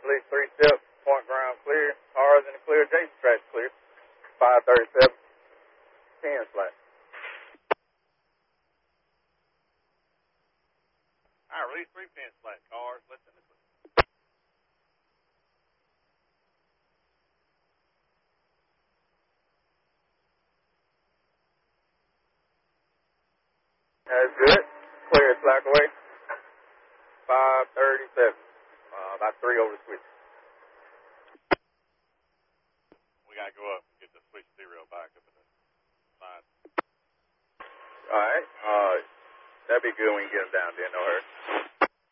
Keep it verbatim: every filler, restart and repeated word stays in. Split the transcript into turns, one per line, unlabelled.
least three steps, point ground clear, cars in the clear, Jason track clear, five thirty-seven, ten flat.
All right, release three pin flat, cars, left in the clear.
That's good. Clear slack away. five thirty-seven. Uh, about three over the switch.
We got to go up and get the switch serial back up in the side.
All right. Uh, that'd be good when you get them down there, no hurry.